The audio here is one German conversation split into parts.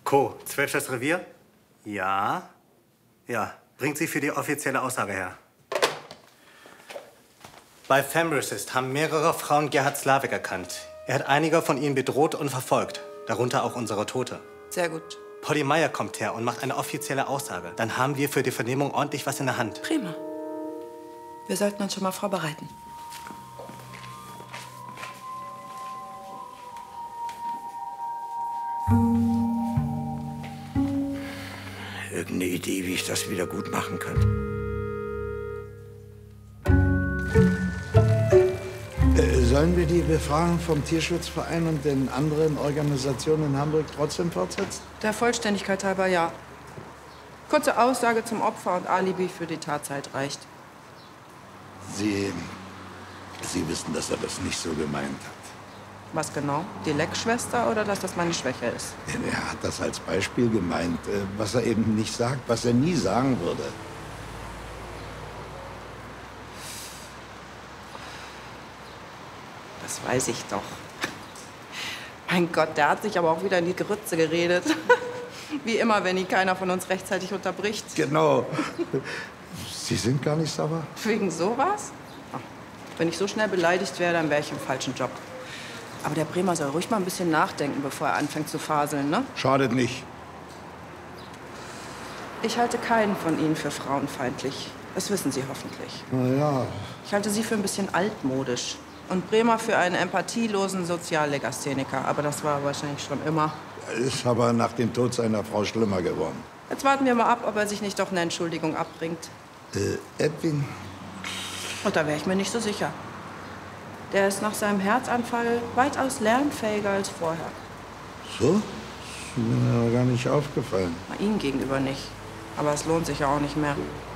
Co., 12. Revier? Ja. Ja, bringt sie für die offizielle Aussage her. Bei Femrecist haben mehrere Frauen Gerhard Slavik erkannt. Er hat einige von ihnen bedroht und verfolgt, darunter auch unsere Tote. Sehr gut. Polly Meyer kommt her und macht eine offizielle Aussage. Dann haben wir für die Vernehmung ordentlich was in der Hand. Prima. Wir sollten uns schon mal vorbereiten. Irgendeine Idee, wie ich das wieder gut machen kann? Sollen wir die Befragung vom Tierschutzverein und den anderen Organisationen in Hamburg trotzdem fortsetzen? Der Vollständigkeit halber ja. Kurze Aussage zum Opfer und Alibi für die Tatzeit reicht. Sie wissen, dass er das nicht so gemeint hat. Was genau? Die Leckschwester oder dass das meine Schwäche ist? Er hat das als Beispiel gemeint, was er eben nicht sagt, was er nie sagen würde. Das weiß ich doch. Mein Gott, der hat sich aber auch wieder in die Grütze geredet. Wie immer, wenn ihn keiner von uns rechtzeitig unterbricht. Genau. Sie sind gar nicht sauer? Wegen sowas? Ach, wenn ich so schnell beleidigt wäre, dann wäre ich im falschen Job. Aber der Bremer soll ruhig mal ein bisschen nachdenken, bevor er anfängt zu faseln, ne? Schadet nicht. Ich halte keinen von Ihnen für frauenfeindlich. Das wissen Sie hoffentlich. Na ja. Ich halte Sie für ein bisschen altmodisch. Und Bremer für einen empathielosen Soziallegastheniker. Aber das war wahrscheinlich schon immer. Ist aber nach dem Tod seiner Frau schlimmer geworden. Jetzt warten wir mal ab, ob er sich nicht doch eine Entschuldigung abbringt. Edwin? Und da wäre ich mir nicht so sicher. Der ist nach seinem Herzanfall weitaus lernfähiger als vorher. So? Ist mir aber gar nicht aufgefallen. Na, Ihnen gegenüber nicht. Aber es lohnt sich ja auch nicht mehr.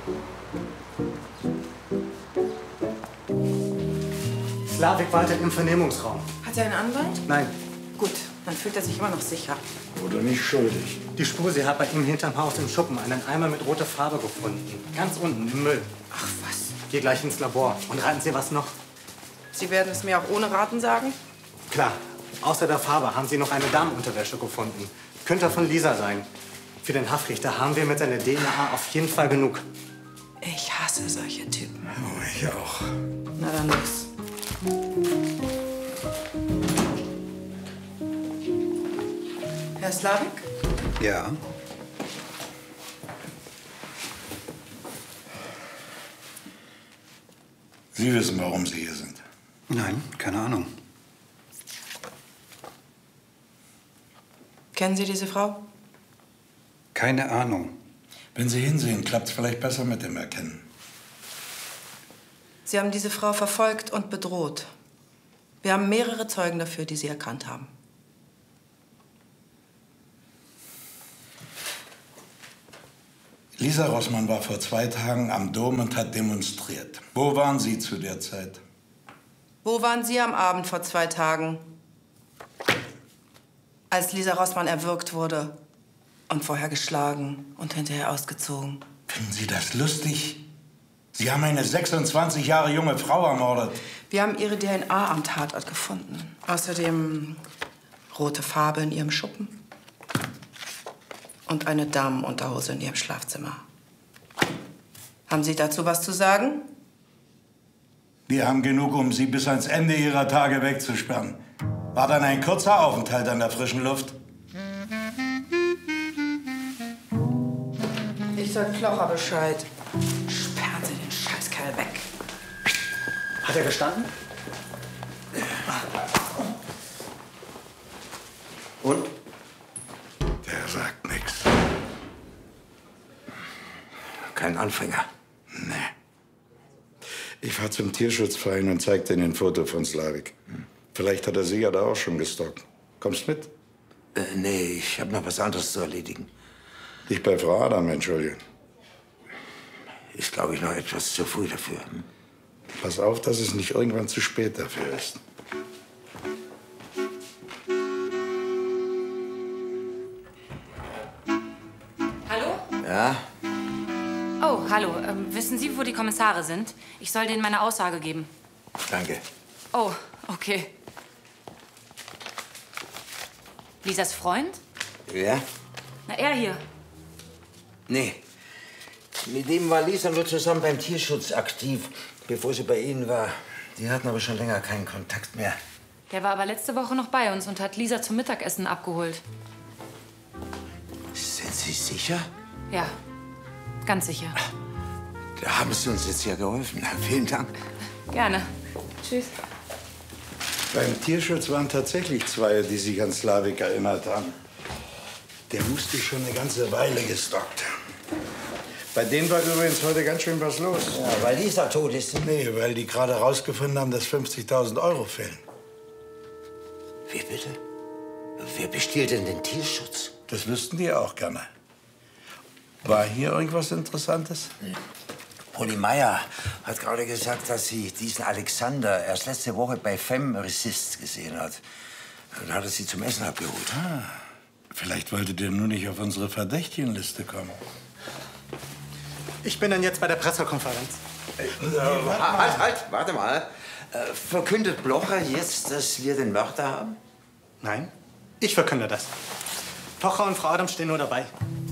Slavik wartet im Vernehmungsraum. Hat er einen Anwalt? Nein. Gut, dann fühlt er sich immer noch sicher. Oder nicht schuldig. Die Spur, sie hat bei ihm hinterm Haus im Schuppen einen Eimer mit roter Farbe gefunden. Ganz unten im Müll. Ach was. Geh gleich ins Labor. Und raten Sie was noch? Sie werden es mir auch ohne Raten sagen? Klar. Außer der Farbe haben Sie noch eine Damenunterwäsche gefunden. Könnte von Lisa sein. Für den Haftrichter haben wir mit seiner DNA auf jeden Fall genug. Ich hasse solche Typen. Oh, ich auch. Na dann los. Herr Slavik? Ja. Sie wissen, warum Sie hier sind. Nein, keine Ahnung. Kennen Sie diese Frau? Keine Ahnung. Wenn Sie hinsehen, klappt es vielleicht besser mit dem Erkennen. Sie haben diese Frau verfolgt und bedroht. Wir haben mehrere Zeugen dafür, die Sie erkannt haben. Lisa Rossmann war vor 2 Tagen am Dom und hat demonstriert. Wo waren Sie zu der Zeit? Wo waren Sie am Abend vor 2 Tagen? Als Lisa Rossmann erwürgt wurde und vorher geschlagen und hinterher ausgezogen. Finden Sie das lustig? Sie haben eine 26 Jahre junge Frau ermordet. Wir haben ihre DNA am Tatort gefunden. Außerdem rote Farbe in ihrem Schuppen und eine Damenunterhose in ihrem Schlafzimmer. Haben Sie dazu was zu sagen? Wir haben genug, um Sie bis ans Ende Ihrer Tage wegzusperren. War dann ein kurzer Aufenthalt an der frischen Luft? Ich sag Klocher Bescheid. Sperren Sie den Scheißkerl weg. Hat er gestanden? Und? Der sagt nichts. Kein Anfänger. Nee. Ich fahr zum Tierschutzverein und zeig dir ein Foto von Slavik. Vielleicht hat er sie ja da auch schon gestalkt. Kommst mit? Nee, ich habe noch was anderes zu erledigen. Dich bei Frau Adam entschuldigen. Ist, glaube ich, noch etwas zu früh dafür. Pass auf, dass es nicht irgendwann zu spät dafür ist. Hallo? Ja? Oh, hallo. Wissen Sie, wo die Kommissare sind? Ich soll denen meine Aussage geben. Danke. Oh, okay. Lisas Freund? Ja? Na, er hier. Nee. Mit dem war Lisa nur zusammen beim Tierschutz aktiv, bevor sie bei Ihnen war. Die hatten aber schon länger keinen Kontakt mehr. Der war aber letzte Woche noch bei uns und hat Lisa zum Mittagessen abgeholt. Sind Sie sicher? Ja, ganz sicher. Da haben Sie uns jetzt ja geholfen. Na, vielen Dank. Gerne. Tschüss. Beim Tierschutz waren tatsächlich zwei, die sich an Slavik erinnert haben. Der musste schon eine ganze Weile gestalkt. Bei denen war übrigens heute ganz schön was los. Ja, weil Lisa tot ist. Nee, weil die gerade rausgefunden haben, dass 50.000 Euro fehlen. Wie bitte? Wer bestiehlt denn den Tierschutz? Das wüssten die auch gerne. War hier irgendwas Interessantes? Polly Meyer hat gerade gesagt, dass sie diesen Alexander erst letzte Woche bei Femme Resist gesehen hat. Dann hat er sie zum Essen abgeholt. Vielleicht wollte der nur nicht auf unsere Verdächtigenliste kommen. Ich bin dann jetzt bei der Pressekonferenz. Halt, warte mal. Verkündet Blocher jetzt, dass wir den Mörder haben? Nein, ich verkünde das. Pocher und Frau Adams stehen nur dabei.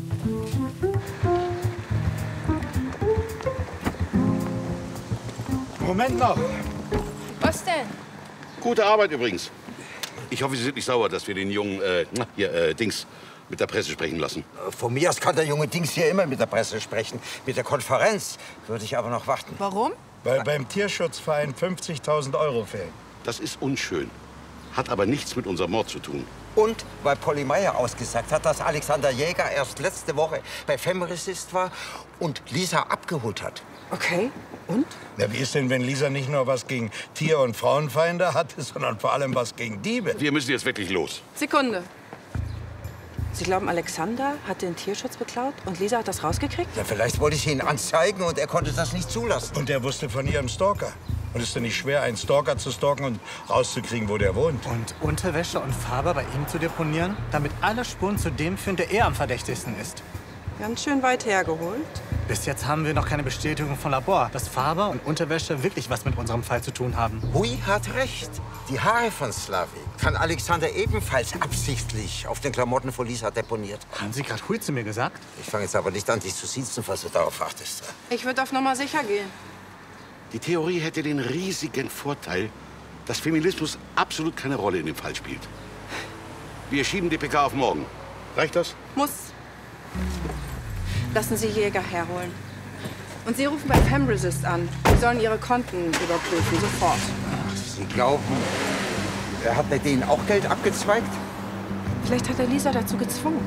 Moment noch. Was denn? Gute Arbeit übrigens. Ich hoffe, Sie sind nicht sauer, dass wir den jungen, Dings mit der Presse sprechen lassen. Von mir aus kann der junge Dings hier immer mit der Presse sprechen. Mit der Konferenz würde ich aber noch warten. Warum? Weil beim Tierschutzverein 50.000 Euro fehlen. Das ist unschön. Hat aber nichts mit unserem Mord zu tun. Und weil Polly Meyer ausgesagt hat, dass Alexander Jäger erst letzte Woche bei Femme Resist war und Lisa abgeholt hat. Okay. Und? Na, wie ist denn, wenn Lisa nicht nur was gegen Tier- und Frauenfeinde hatte, sondern vor allem was gegen Diebe? Wir müssen jetzt wirklich los. Sekunde. Sie glauben, Alexander hat den Tierschutz beklaut und Lisa hat das rausgekriegt? Ja, vielleicht wollte ich ihn anzeigen und er konnte das nicht zulassen. Und er wusste von ihrem Stalker. Und es ist denn nicht schwer, einen Stalker zu stalken und rauszukriegen, wo der wohnt? Und Unterwäsche und Farbe bei ihm zu deponieren, damit alle Spuren zu dem führen, der eher am verdächtigsten ist. Ganz schön weit hergeholt. Bis jetzt haben wir noch keine Bestätigung vom Labor, dass Farbe und Unterwäsche wirklich was mit unserem Fall zu tun haben. Hui hat recht. Die Haare von Slavik kann Alexander ebenfalls absichtlich auf den Klamotten von Lisa deponiert. Haben Sie gerade Hui zu mir gesagt? Ich fange jetzt aber nicht an, dich zu siezen, falls du darauf achtest. Ich würde auf Nummer sicher gehen. Die Theorie hätte den riesigen Vorteil, dass Feminismus absolut keine Rolle in dem Fall spielt. Wir schieben die PK auf morgen. Reicht das? Muss. Lassen Sie Jäger herholen. Und Sie rufen bei Femresist an. Sie sollen Ihre Konten überprüfen, sofort. Sie glauben, er hat bei denen auch Geld abgezweigt? Vielleicht hat er Lisa dazu gezwungen.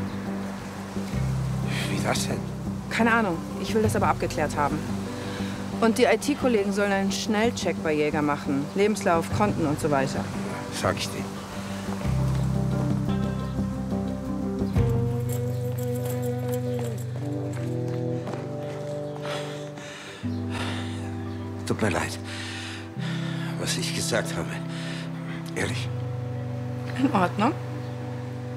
Wie das denn? Keine Ahnung. Ich will das aber abgeklärt haben. Und die IT-Kollegen sollen einen Schnellcheck bei Jäger machen. Lebenslauf, Konten und so weiter. Sag ich dir. Tut mir leid, was ich gesagt habe. Ehrlich? In Ordnung.